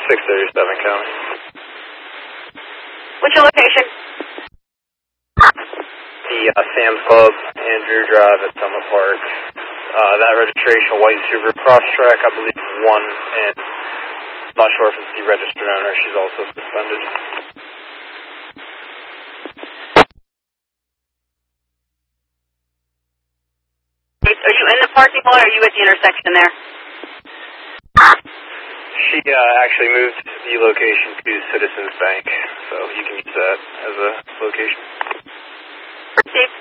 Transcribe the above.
637 County. What's your location? The Sam's Club, Andrew Drive at Summer Park. That registration, white Subaru Crosstrek, I believe one, and I'm not sure if it's the registered owner. She's also suspended. Are you in the parking lot, or are you at the intersection there? She actually moved the location to Citizens Bank, so you can use that as a location. Steve.